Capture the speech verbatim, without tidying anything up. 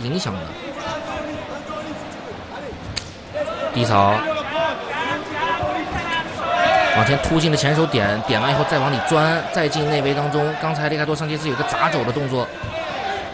影响的。低槽，往前突进的前手点，点完以后再往里钻，再进内围当中。刚才利卡多桑切斯有个砸肘的动作，